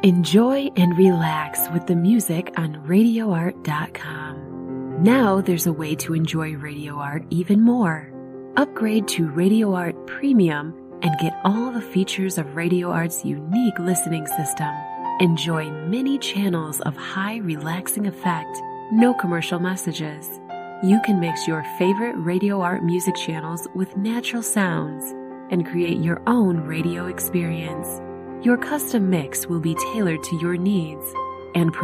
Enjoy and relax with the music on RadioArt.com. Now there's a way to enjoy Radio Art even more. Upgrade to Radio Art Premium and get all the features of Radio Art's unique listening system. Enjoy many channels of high relaxing effect, no commercial messages. You can mix your favorite Radio Art music channels with natural sounds and create your own radio experience. Your custom mix will be tailored to your needs and